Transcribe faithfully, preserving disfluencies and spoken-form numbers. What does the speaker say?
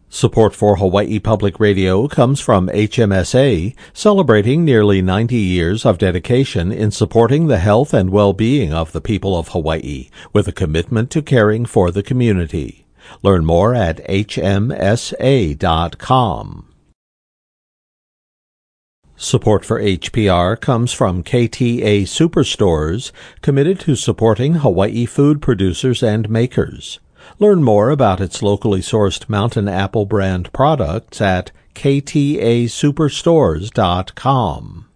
Support for Hawaii Public Radio comes from H M S A, celebrating nearly ninety years of dedication in supporting the health and well-being of the people of Hawaii, with a commitment to caring for the community. Learn more at H M S A dot com. Support for H P R comes from K T A Superstores, committed to supporting Hawaii food producers and makers. Learn more about its locally sourced Mountain Apple brand products at K T A superstores dot com.